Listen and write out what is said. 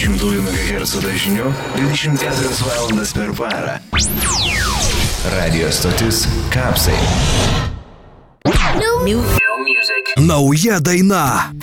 100 MHz dažniu 24 valandas per parą. Radio stotis Kapsai. Nauja daina.